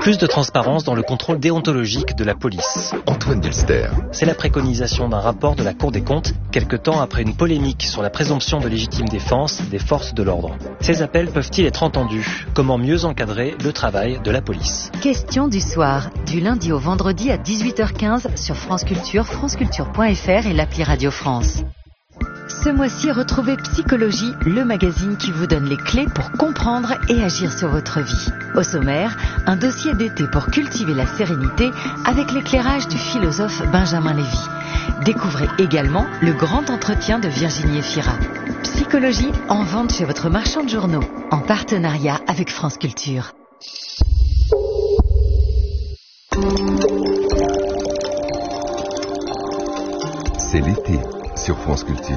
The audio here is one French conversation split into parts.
Plus de transparence dans le contrôle déontologique de la police. Antoine Delster. C'est la préconisation d'un rapport de la Cour des comptes, quelque temps après une polémique sur la présomption de légitime défense des forces de l'ordre. Ces appels peuvent-ils être entendus? Comment mieux encadrer le travail de la police? Question du soir, du lundi au vendredi à 18h15 sur France Culture, franceculture.fr et l'appli Radio France. Ce mois-ci, retrouvez Psychologie, le magazine qui vous donne les clés pour comprendre et agir sur votre vie. Au sommaire, un dossier d'été pour cultiver la sérénité avec l'éclairage du philosophe Benjamin Lévy. Découvrez également le grand entretien de Virginie Efira. Psychologie en vente chez votre marchand de journaux, en partenariat avec France Culture. C'est l'été sur France Culture.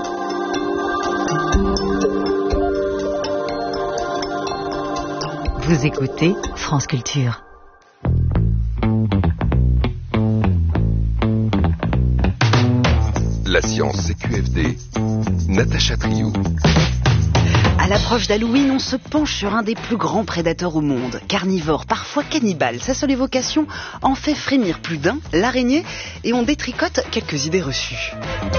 Vous écoutez France Culture. La science CQFD, Natacha Triou. À l'approche d'Halloween, on se penche sur un des plus grands prédateurs au monde. Carnivore, parfois cannibale. Sa seule évocation en fait frémir plus d'un, l'araignée, et on détricote quelques idées reçues.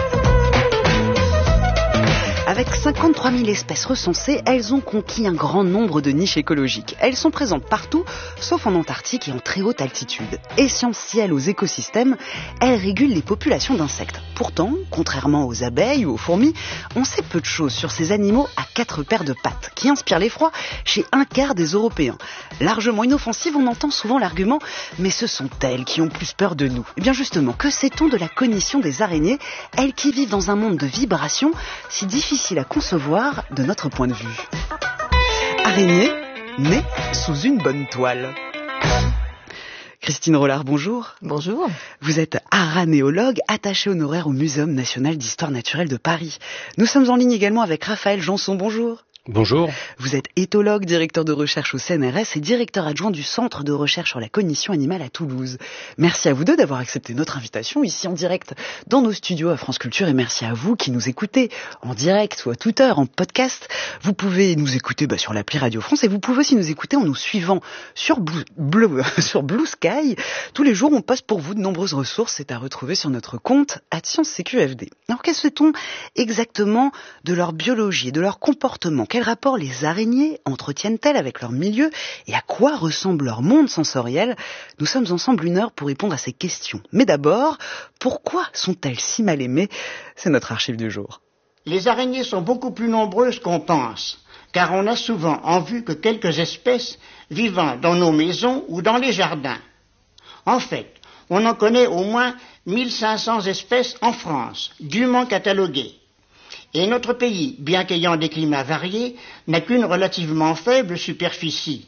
Avec 53 000 espèces recensées, elles ont conquis un grand nombre de niches écologiques. Elles sont présentes partout, sauf en Antarctique et en très haute altitude. Essentielles aux écosystèmes, elles régulent les populations d'insectes. Pourtant, contrairement aux abeilles ou aux fourmis, on sait peu de choses sur ces animaux à 4 paires de pattes, qui inspirent l'effroi chez un quart des Européens. Largement inoffensives, on entend souvent l'argument « mais ce sont elles qui ont plus peur de nous ». Eh bien justement, que sait-on de la cognition des araignées, elles qui vivent dans un monde de vibrations si difficile à concevoir de notre point de vue. Araignée, née sous une bonne toile. Christine Rollard, bonjour. Bonjour. Vous êtes aranéologue, attachée honoraire au Muséum national d'histoire naturelle de Paris. Nous sommes en ligne également avec Raphaël Janson, bonjour. Bonjour. Vous êtes éthologue, directeur de recherche au CNRS et directeur adjoint du Centre de recherche sur la cognition animale à Toulouse. Merci à vous deux d'avoir accepté notre invitation ici en direct dans nos studios à France Culture et merci à vous qui nous écoutez en direct ou à toute heure en podcast. Vous pouvez nous écouter sur l'appli Radio France et vous pouvez aussi nous écouter en nous suivant sur Blue Sky. Tous les jours, on poste pour vous de nombreuses ressources. C'est à retrouver sur notre compte @ScienceCQFD. Alors, qu'est-ce que sait-on exactement de leur biologie et de leur comportement? Quel rapport les araignées entretiennent-elles avec leur milieu et à quoi ressemble leur monde sensoriel? Nous sommes ensemble 1 heure pour répondre à ces questions. Mais d'abord, pourquoi sont-elles si mal aimées? C'est notre archive du jour. Les araignées sont beaucoup plus nombreuses qu'on pense, car on a souvent en vue que quelques espèces vivant dans nos maisons ou dans les jardins. En fait, on en connaît au moins 1500 espèces en France, dûment cataloguées. Et notre pays, bien qu'ayant des climats variés, n'a qu'une relativement faible superficie.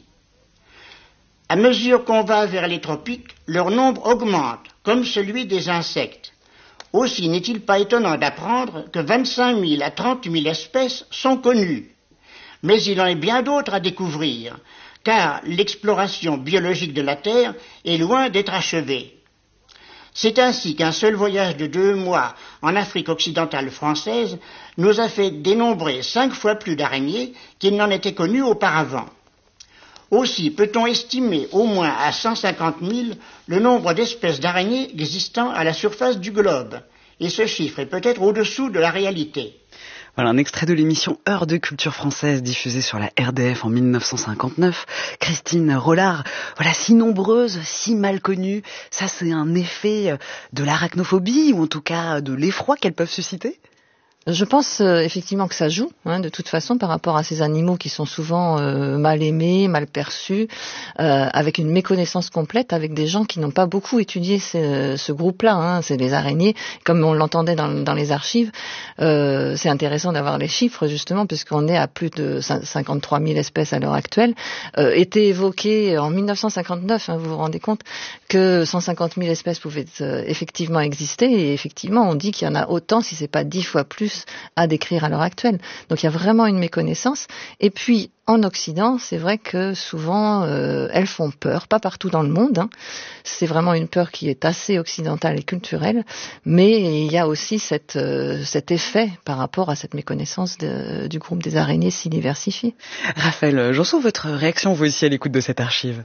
À mesure qu'on va vers les tropiques, leur nombre augmente, comme celui des insectes. Aussi n'est-il pas étonnant d'apprendre que 25 000 à 30 000 espèces sont connues. Mais il en est bien d'autres à découvrir, car l'exploration biologique de la Terre est loin d'être achevée. C'est ainsi qu'un seul voyage de 2 mois en Afrique occidentale française nous a fait dénombrer 5 fois plus d'araignées qu'il n'en était connu auparavant. Aussi peut-on estimer au moins à 150 000 le nombre d'espèces d'araignées existant à la surface du globe, et ce chiffre est peut-être au-dessous de la réalité. Voilà un extrait de l'émission Heure de culture française diffusée sur la RDF en 1959. Christine Rollard, voilà, si nombreuse, si mal connue, ça c'est un effet de l'arachnophobie ou en tout cas de l'effroi qu'elles peuvent susciter ? Je pense effectivement que ça joue, de toute façon, par rapport à ces animaux qui sont souvent mal aimés, mal perçus, avec une méconnaissance complète, avec des gens qui n'ont pas beaucoup étudié ce groupe-là. C'est les araignées, comme on l'entendait dans les archives. C'est intéressant d'avoir les chiffres, justement, puisqu'on est à plus de 53 000 espèces à l'heure actuelle. Était évoqué en 1959, vous vous rendez compte, que 150 000 espèces pouvaient effectivement exister, et effectivement, on dit qu'il y en a autant, si c'est pas 10 fois plus, à décrire à l'heure actuelle. Donc il y a vraiment une méconnaissance. Et puis en Occident, c'est vrai que souvent elles font peur, pas partout dans le monde. C'est vraiment une peur qui est assez occidentale et culturelle, mais il y a aussi cet effet par rapport à cette méconnaissance du groupe des araignées si diversifiées. Raphaël Janson, votre réaction vous aussi à l'écoute de cette archive?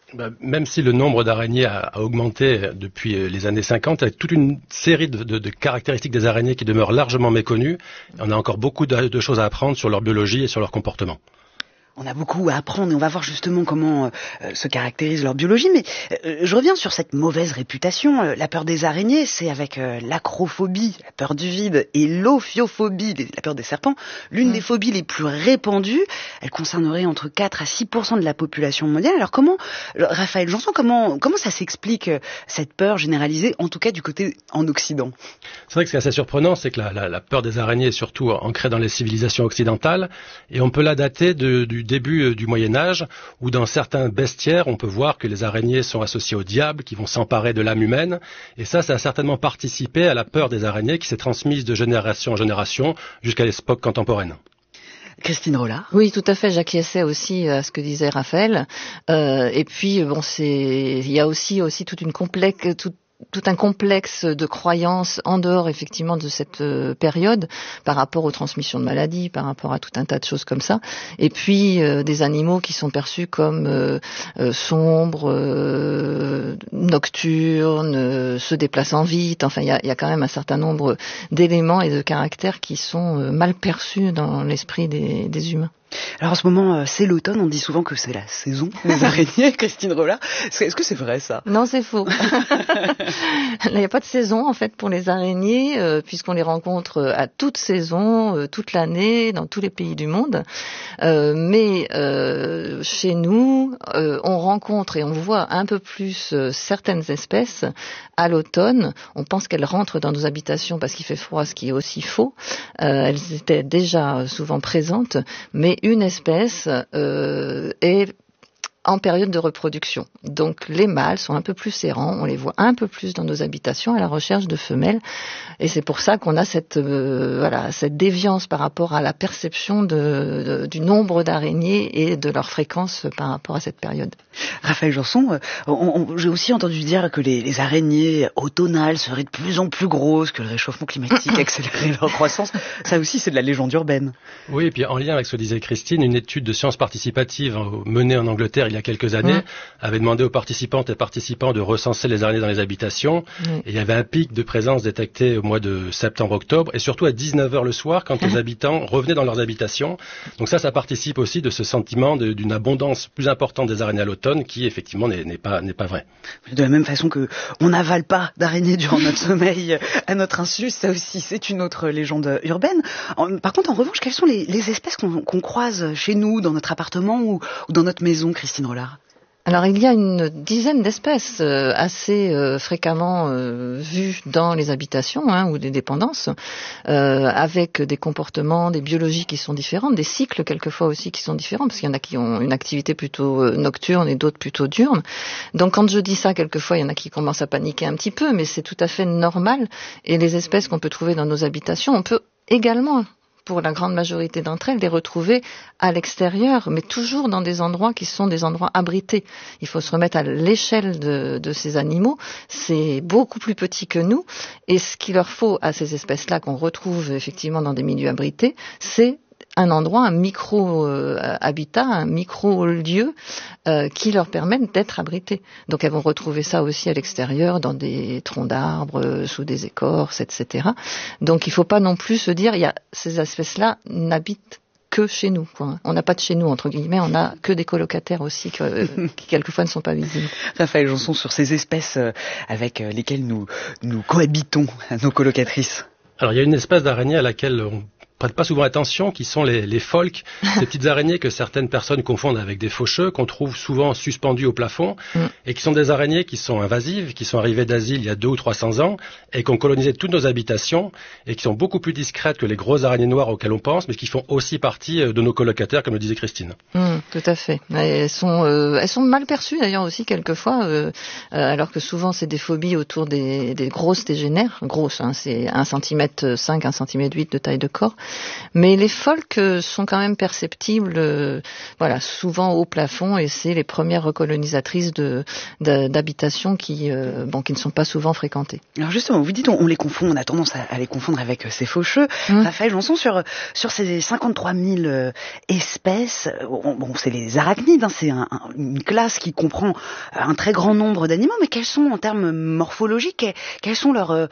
Même si le nombre d'araignées a augmenté depuis les années 50, il y a toute une série de caractéristiques des araignées qui demeurent largement méconnues. On a encore beaucoup de choses à apprendre sur leur biologie et sur leur comportement. On a beaucoup à apprendre et on va voir justement comment se caractérise leur biologie. Mais je reviens sur cette mauvaise réputation. La peur des araignées, c'est avec l'acrophobie, la peur du vide, et l'ophiophobie, la peur des serpents, l'une des phobies les plus répandues. Elle concernerait entre 4 à 6% de la population mondiale. Alors Raphaël Janson, comment ça s'explique cette peur généralisée, en tout cas du côté en Occident? C'est vrai que ce qui est assez surprenant, c'est que la peur des araignées est surtout ancrée dans les civilisations occidentales, et on peut la dater du début du Moyen-Âge, où dans certains bestiaires, on peut voir que les araignées sont associées au diable, qui vont s'emparer de l'âme humaine, et ça a certainement participé à la peur des araignées qui s'est transmise de génération en génération jusqu'à l'époque contemporaine. Christine Rollard. Oui, tout à fait. J'acquiesçais aussi à ce que disait Raphaël. Et puis, il y a aussi tout un complexe de croyances en dehors effectivement de cette période par rapport aux transmissions de maladies, par rapport à tout un tas de choses comme ça. Et puis des animaux qui sont perçus comme sombres, nocturnes, se déplaçant vite. Enfin, il y a quand même un certain nombre d'éléments et de caractères qui sont mal perçus dans l'esprit des humains. Alors en ce moment, c'est l'automne, on dit souvent que c'est la saison des araignées, Christine Rollard. Est-ce que c'est vrai ça? Non, c'est faux. Il n'y a pas de saison en fait pour les araignées, puisqu'on les rencontre à toute saison, toute l'année, dans tous les pays du monde. Mais chez nous, on rencontre et on voit un peu plus certaines espèces à l'automne. On pense qu'elles rentrent dans nos habitations parce qu'il fait froid, ce qui est aussi faux. Elles étaient déjà souvent présentes, mais une espèce est en période de reproduction. Donc les mâles sont un peu plus errants, on les voit un peu plus dans nos habitations à la recherche de femelles, et c'est pour ça qu'on a cette déviance par rapport à la perception du nombre d'araignées et de leur fréquence par rapport à cette période. Raphaël Janson, j'ai aussi entendu dire que les araignées automnales seraient de plus en plus grosses, que le réchauffement climatique accélérait leur croissance. Ça aussi, c'est de la légende urbaine. Oui, et puis en lien avec ce que disait Christine, une étude de sciences participatives menée en Angleterre il y a quelques années avait demandé aux participantes et participants de recenser les araignées dans les habitations. Et il y avait un pic de présence détecté au mois de septembre-octobre, et surtout à 19h le soir quand les habitants revenaient dans leurs habitations. Donc ça participe aussi de ce sentiment d'une abondance plus importante des araignées à l'automne qui effectivement n'est pas vrai. De la même façon que on n'avale pas d'araignées durant notre sommeil à notre insu, ça aussi c'est une autre légende urbaine. Par contre, en revanche, quelles sont les espèces qu'on croise chez nous, dans notre appartement ou dans notre maison, Christine Rollard? Alors il y a une dizaine d'espèces assez fréquemment vues dans les habitations ou des dépendances, avec des comportements, des biologies qui sont différentes, des cycles quelquefois aussi qui sont différents, parce qu'il y en a qui ont une activité plutôt nocturne et d'autres plutôt diurne. Donc quand je dis ça, quelquefois il y en a qui commencent à paniquer un petit peu, mais c'est tout à fait normal. Et les espèces qu'on peut trouver dans nos habitations, on peut également, pour la grande majorité d'entre elles, les retrouver à l'extérieur, mais toujours dans des endroits qui sont des endroits abrités. Il faut se remettre à l'échelle de ces animaux. C'est beaucoup plus petit que nous, et ce qu'il leur faut à ces espèces-là qu'on retrouve effectivement dans des milieux abrités, c'est un endroit, un micro-habitat, un micro-lieu qui leur permettent d'être abrités. Donc elles vont retrouver ça aussi à l'extérieur, dans des troncs d'arbres, sous des écorces, etc. Donc il ne faut pas non plus se dire, ces espèces-là n'habitent que chez nous, quoi. On n'a pas de chez nous, entre guillemets, on n'a que des colocataires aussi qui quelquefois ne sont pas visibles. Raphaël Janson, sur ces espèces avec lesquelles nous cohabitons, nos colocatrices. Alors il y a une espèce d'araignée à laquelle on prête pas souvent attention, qui sont les pholques, ces petites araignées que certaines personnes confondent avec des faucheux, qu'on trouve souvent suspendus au plafond, et qui sont des araignées qui sont invasives, qui sont arrivées d'Asie il y a 200 ou 300 ans, et qui ont colonisé toutes nos habitations, et qui sont beaucoup plus discrètes que les grosses araignées noires auxquelles on pense, mais qui font aussi partie de nos colocataires, comme le disait Christine. Tout à fait. Elles sont mal perçues d'ailleurs aussi quelquefois, alors que souvent c'est des phobies autour des grosses tégénaires, grosses, c'est 1,5 cm, 1,8 cm de taille de corps. Mais les folks sont quand même perceptibles, souvent au plafond, et c'est les premières recolonisatrices d'habitations qui ne sont pas souvent fréquentées. Alors justement, vous dites on les confond, on a tendance à les confondre avec ces faucheux. Raphaël Janson, sur ces 53 000 espèces, c'est les arachnides, c'est une classe qui comprend un très grand nombre d'animaux, mais quels sont en termes morphologiques, quels sont leurs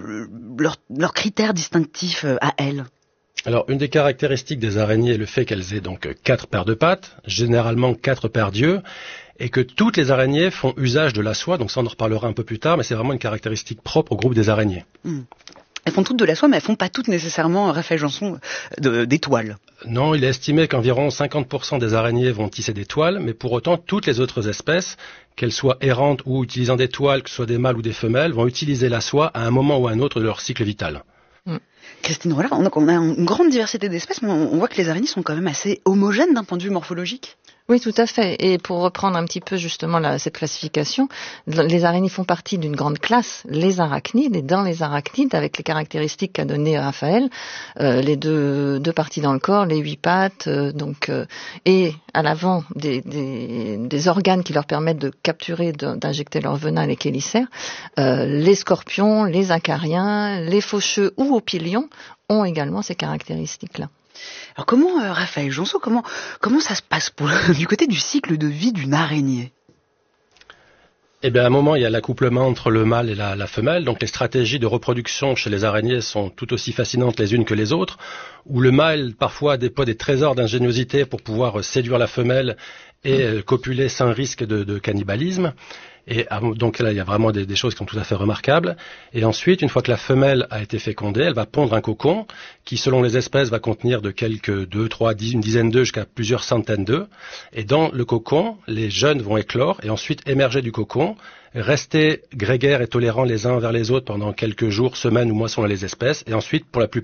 critères distinctifs à elles? Alors, une des caractéristiques des araignées est le fait qu'elles aient donc 4 paires de pattes, généralement 4 paires d'yeux, et que toutes les araignées font usage de la soie, donc ça on en reparlera un peu plus tard, mais c'est vraiment une caractéristique propre au groupe des araignées. Elles font toutes de la soie, mais elles font pas toutes nécessairement, Raphaël Janson, des toiles. Non, il est estimé qu'environ 50% des araignées vont tisser des toiles, mais pour autant, toutes les autres espèces, qu'elles soient errantes ou utilisant des toiles, que ce soit des mâles ou des femelles, vont utiliser la soie à un moment ou à un autre de leur cycle vital. Christine Rollard, on a une grande diversité d'espèces, mais on voit que les araignées sont quand même assez homogènes d'un point de vue morphologique. Oui, tout à fait. Et pour reprendre un petit peu justement cette classification, les araignées font partie d'une grande classe, les arachnides, et dans les arachnides, avec les caractéristiques qu'a donné Raphaël, les deux parties dans le corps, les 8 pattes, et à l'avant des organes qui leur permettent de capturer, d'injecter leur venin, les chélicères, les scorpions, les acariens, les faucheux ou opilions ont également ces caractéristiques-là. Alors comment, Raphaël Janson, comment ça se passe du côté du cycle de vie d'une araignée? Eh bien, à un moment, il y a l'accouplement entre le mâle et la femelle. Donc, les stratégies de reproduction chez les araignées sont tout aussi fascinantes les unes que les autres, où le mâle, parfois, déploie des trésors d'ingéniosité pour pouvoir séduire la femelle et copuler sans risque de cannibalisme. Et donc là, il y a vraiment des choses qui sont tout à fait remarquables. Et ensuite, une fois que la femelle a été fécondée, elle va pondre un cocon qui, selon les espèces, va contenir de quelques 2, 3, 10, une dizaine d'œufs jusqu'à plusieurs centaines d'œufs. Et dans le cocon, les jeunes vont éclore et ensuite émerger du cocon, rester grégaires et tolérants les uns envers les autres pendant quelques jours, semaines ou mois selon les espèces. Et ensuite, pour la plupart